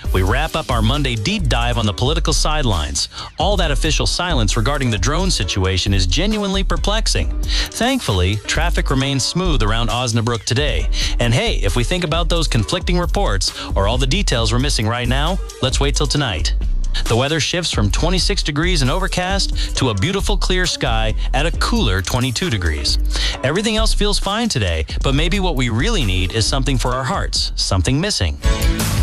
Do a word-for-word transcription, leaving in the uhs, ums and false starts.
we wrap up our Monday deep dive on the political sidelines. All that official silence regarding the drone situation is genuinely perplexing. Thankfully, traffic remains smooth around Osnabrück today. And hey, if we think about those conflicting reports or all the details we're missing right now, let's wait till tonight. The weather shifts from twenty-six degrees and overcast to a beautiful clear sky at a cooler twenty-two degrees. Everything else feels fine today, but maybe what we really need is something for our hearts, something missing.